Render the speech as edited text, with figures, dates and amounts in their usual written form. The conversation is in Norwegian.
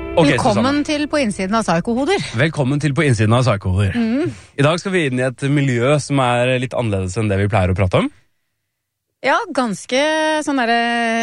Okay, Velkommen til På innsiden av Psykohoder. Velkommen til På innsiden av Psykohoder. I dag skal vi inn i et miljø som er litt annerledes enn det vi pleier å prate om. Ja, ganske sånn derre